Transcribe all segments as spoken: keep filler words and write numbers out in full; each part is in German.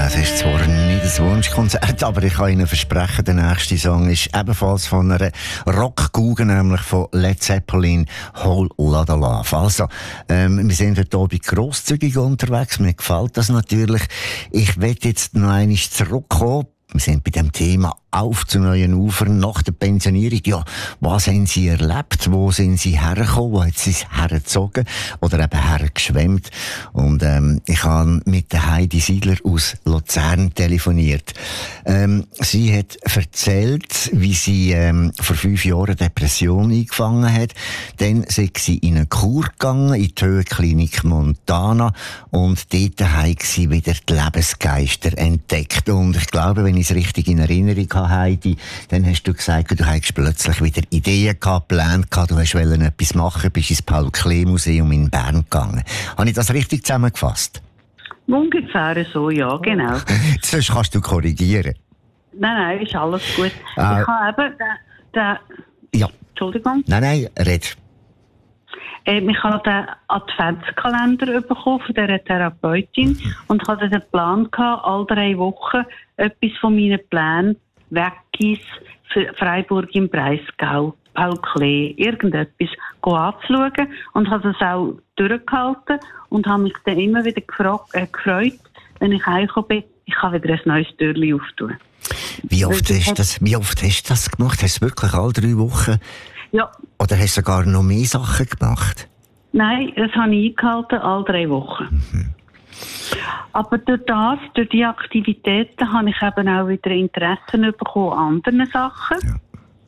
Es ist zwar nicht ein Wunschkonzert, aber ich kann Ihnen versprechen, der nächste Song ist ebenfalls von einer Rockgugge, nämlich von Led Zeppelin, Whole Lotta Love. Also, ähm, wir sind heute Abend grosszügig unterwegs, mir gefällt das natürlich. Ich will jetzt noch einmal zurückkommen. Wir sind bei dem Thema auf zu neuen Ufern nach der Pensionierung. Ja, was haben Sie erlebt? Wo sind Sie hergekommen? Wo hat Sie hergezogen? Oder eben hergeschwemmt? Und ähm, ich habe mit der Heidi Siedler aus Luzern telefoniert. Ähm, sie hat erzählt, wie sie ähm, vor fünf Jahren Depression eingefangen hat. Dann ist sie in eine Kur gegangen, in die Höhenklinik Montana. Und dort hat sie wieder die Lebensgeister entdeckt. Und ich glaube, wenn ich es richtig in Erinnerung habe, Heidi, dann hast du gesagt, du hast plötzlich wieder Ideen gehabt, Pläne gehabt, du hast etwas machen, bist ins Paul-Klee-Museum in Bern gegangen. Habe ich das richtig zusammengefasst? Ungefähr so, ja, genau. Sonst kannst du korrigieren. Nein, nein, ist alles gut. Äh, ich habe eben den, den... Ja. Entschuldigung. Nein, nein, red. Äh, ich habe den Adventskalender bekommen von dieser Therapeutin mhm. und hatte den Plan gehabt, alle drei Wochen etwas von meinen Plänen Weggis für Freiburg im Breisgau, Paul Klee, irgendetwas anzuschauen und habe das auch durchgehalten und habe mich dann immer wieder gefragt, äh, gefreut, wenn ich heimgekommen bin, ich kann wieder ein neues Türchen auftun. Wie oft, hast das, wie oft hast du das gemacht? Hast du wirklich alle drei Wochen? Ja. Oder hast du sogar noch mehr Sachen gemacht? Nein, das habe ich eingehalten, alle drei Wochen. Mhm. Aber durch das, durch die Aktivitäten, habe ich eben auch wieder Interessen bekommen an anderen Sachen. Ja.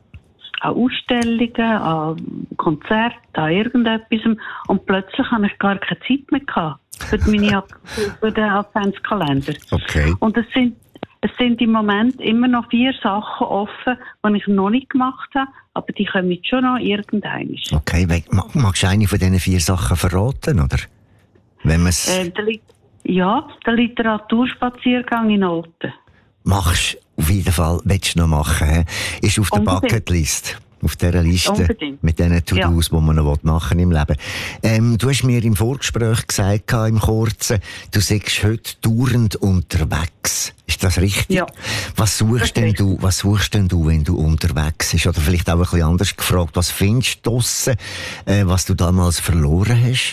An Ausstellungen, an Konzerten, an irgendetwas. Und plötzlich habe ich gar keine Zeit mehr gehabt für, meine, für den Adventskalender. Okay. Und es sind, es sind im Moment immer noch vier Sachen offen, die ich noch nicht gemacht habe, aber die kommen jetzt schon noch irgendwann. Okay, magst du eine von diesen vier Sachen verraten, oder? Wenn man's äh, der ja, der Literaturspaziergang in Olten. Machst du auf jeden Fall, willst du noch machen, he? Ist auf der Bucketlist. Auf dieser Liste. Unbedingt. Mit diesen To-Dos, ja. Die man noch machen im Leben. Ähm, du hast mir im Vorgespräch gesagt, im Kurzen, du seist heute dauernd unterwegs. Ist das richtig? Ja. Was suchst denn du, was suchst denn du, wenn du unterwegs bist? Oder vielleicht auch ein bisschen anders gefragt, was findest du draussen, äh, was du damals verloren hast?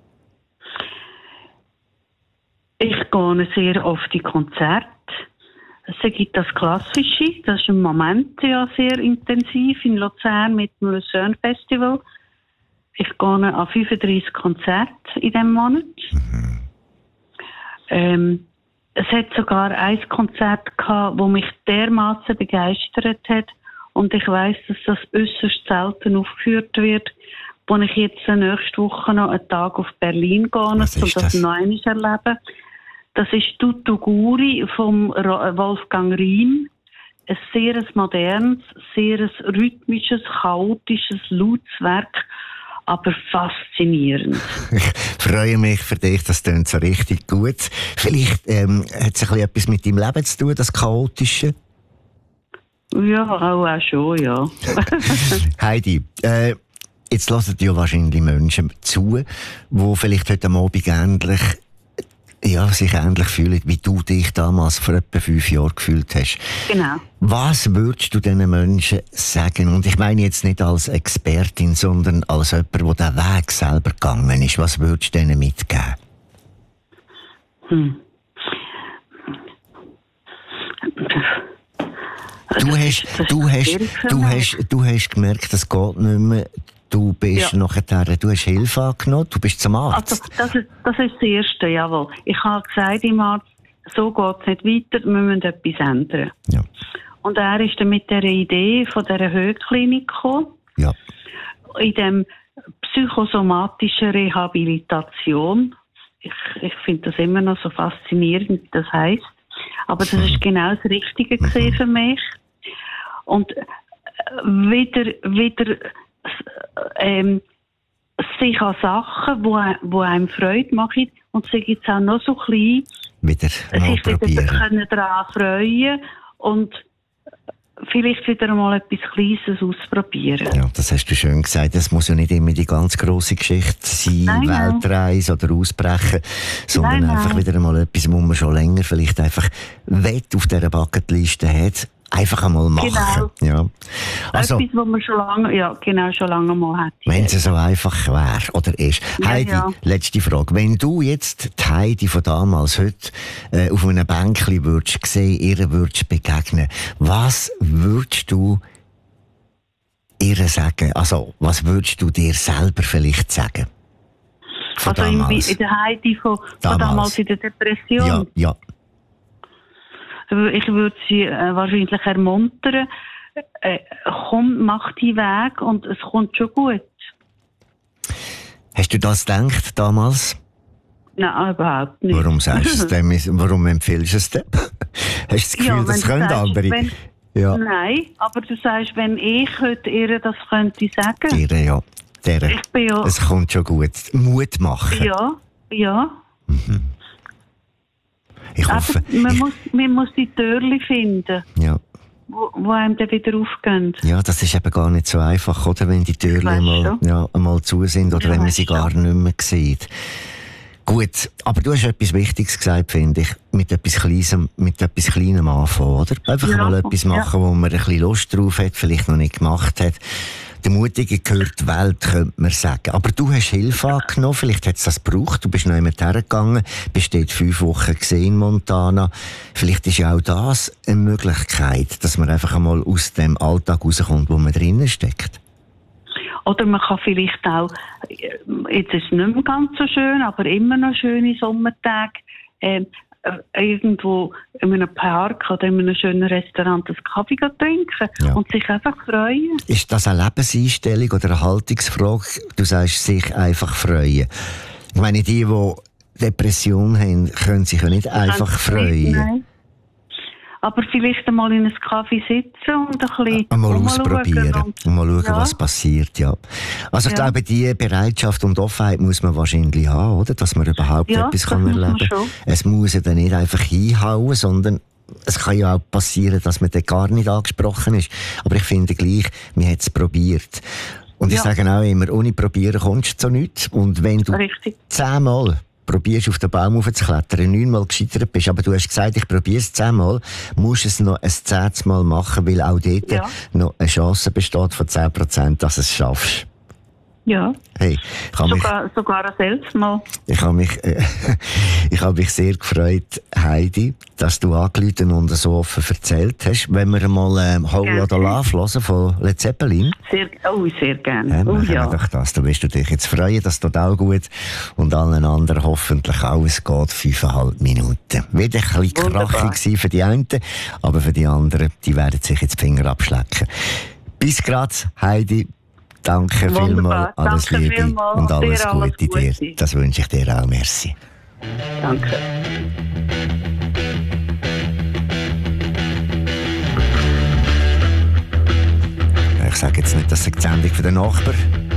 Ich gehe sehr oft in Konzerte. Es gibt das Klassische, das ist im Moment ja sehr intensiv in Luzern mit dem Lucerne Festival. Ich gehe an fünfunddreissig Konzerte in diesem Monat. Mhm. Ähm, es hat sogar ein Konzert gehabt, das mich dermaßen begeistert hat. Und ich weiss, dass das äußerst selten aufgeführt wird, wo ich jetzt nächste Woche noch einen Tag auf Berlin gehe, um das noch einmal zu erleben. Das ist Tutuguri vom Wolfgang Riem. Ein sehr modernes, sehr rhythmisches, chaotisches, lautes Werk, aber faszinierend. Ich freue mich für dich, das klingt so richtig gut. Vielleicht ähm, hat es etwas mit deinem Leben zu tun, das Chaotische? Ja, auch, auch schon, ja. Heidi, äh, jetzt hören ja wahrscheinlich Menschen zu, die vielleicht heute Abend endlich ja, sich ähnlich fühlen, wie du dich damals vor etwa fünf Jahren gefühlt hast. Genau. Was würdest du diesen Menschen sagen? Und ich meine jetzt nicht als Expertin, sondern als jemand, der den Weg selber gegangen ist. Was würdest du denen mitgeben? Hm. Du hast, du hast, du hast, du hast gemerkt, es geht nicht mehr. Du bist ja. nachher, du hast Hilfe angenommen, du bist zum Arzt. Also, das ist, das ist das Erste, jawohl. Ich habe gesagt dem Arzt, so geht es nicht weiter, wir müssen etwas ändern. Ja. Und er ist dann mit dieser Idee von dieser Höhenklinik gekommen. Ja. In dem psychosomatischen Rehabilitation. Ich, ich finde das immer noch so faszinierend, wie das heisst. Aber das ist genau das Richtige gewesen für mich. Und wieder, wieder, ähm, sich an Sachen, wo, wo einem Freude machen, und sich jetzt auch noch so klein, wieder sich wieder können daran freuen und vielleicht wieder einmal etwas Kleines ausprobieren. Ja, das hast du schön gesagt. Es muss ja nicht immer die ganz grosse Geschichte sein, nein, Weltreise nein. oder Ausbrechen, sondern nein, einfach nein. wieder einmal etwas, wo man schon länger vielleicht einfach wett auf dieser Bucketliste hat. Einfach einmal machen. Genau. Ja. Also, etwas, was man schon lange, ja, genau, schon lange mal hat. Wenn es so einfach wäre oder ist. Ja, Heidi, ja. letzte Frage. Wenn du jetzt die Heidi von damals heute äh, auf einem Bänkchen würdest sehen, ihr würdest begegnen, was würdest du ihr sagen? Also, was würdest du dir selber vielleicht sagen? Von also damals. in der Heidi von damals. von damals in der Depression? Ja, ja. Ich würde sie äh, wahrscheinlich ermuntern, äh, komm, mach die Weg und es kommt schon gut. Hast du das gedacht damals? Nein, überhaupt nicht. Warum sagst du es denn? Warum empfiehlst du es denn? Hast du das Gefühl, ja, das können sagst, andere? Wenn, ja. Nein, aber du sagst, wenn ich heute ihr das könnte sagen. Ihr, ja. Der. Ich bin ja. Es kommt schon gut. Mut machen. Ja, ja. Mhm. Ich hoffe, aber man, ich, muss, man muss die Türchen finden, ja. wo, wo einem dann wieder aufgehen. Ja, das ist eben gar nicht so einfach, oder? Wenn die Türchen einmal, ja, einmal zu sind oder ja, wenn man sie gar schon. nicht mehr sieht. Gut, aber du hast etwas Wichtiges gesagt, finde ich. Mit etwas Kleinem, mit etwas Kleinem anfangen, oder? Einfach ja, mal etwas machen, ja. wo man ein bisschen Lust drauf hat, vielleicht noch nicht gemacht hat. Der Mutige gehört die Welt, könnte man sagen. Aber du hast Hilfe angenommen, vielleicht hat es das gebraucht. Du bist noch jemand hergegangen, bist dort fünf Wochen gesehen in Montana. Vielleicht ist ja auch das eine Möglichkeit, dass man einfach einmal aus dem Alltag rauskommt, wo man drinnen steckt. Oder man kann vielleicht auch, jetzt ist es nicht mehr ganz so schön, aber immer noch schöne Sommertage, äh, irgendwo in einem Park oder in einem schönen Restaurant einen Kaffee trinken ja. und sich einfach freuen. Ist das eine Lebenseinstellung oder eine Haltungsfrage? Du sagst, sich einfach freuen. Ich meine, die, die Depression haben, können sich ja nicht das einfach freuen. Nein. Aber vielleicht einmal in einem Kaffee sitzen und ein bisschen einmal ausprobieren und, und mal schauen, ja. was passiert. Ja. Also ich ja. glaube, diese Bereitschaft und Offenheit muss man wahrscheinlich haben, oder? Dass man überhaupt ja, etwas kann erleben kann. Es muss ja dann nicht einfach hinhauen, sondern es kann ja auch passieren, dass man dann gar nicht angesprochen ist. Aber ich finde gleich, man hat es probiert. Und ich ja. sage auch immer, ohne Probieren kommst du zu nichts. Und wenn du Richtig. zehnmal probierst auf den Baum hochzuklettern, neunmal gescheitert bist, aber du hast gesagt, ich probiere es zehnmal, musst du es noch ein zehntes Mal machen, weil auch dort ja. noch eine Chance besteht von zehn Prozent, dass du es schaffst. Ja, hey, ich sogar, mich, sogar ein selbst Mal. Ich habe mich, äh, ich habe mich sehr gefreut, Heidi, dass du angerufen und so offen erzählt hast. Wenn wir mal ähm, «Whole Lotta Love» hören von Led Zeppelin. Sehr, oh, sehr gerne. Ja, oh, ja. Doch das. Da wirst du dich jetzt freuen, das tut auch gut. Und allen anderen hoffentlich auch. Es geht fünfeinhalb Minuten. Wieder ein bisschen krachig für die einen, aber für die anderen, die werden sich jetzt die Finger abschlecken. Bis gerade, Heidi. Danke vielmals, alles Danke Liebe vielmal. Und alles dir Gute alles dir. Gute. Das wünsche ich dir auch. Merci. Danke. Ich sage jetzt nicht, das ist die Sendung für den Nachbarn.